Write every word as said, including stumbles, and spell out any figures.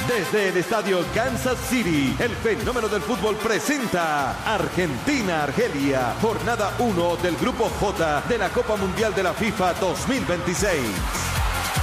Desde el estadio Kansas City, el fenómeno del fútbol presenta Argentina-Argelia, jornada uno del Grupo J de la Copa Mundial de la FIFA dos mil veintiséis.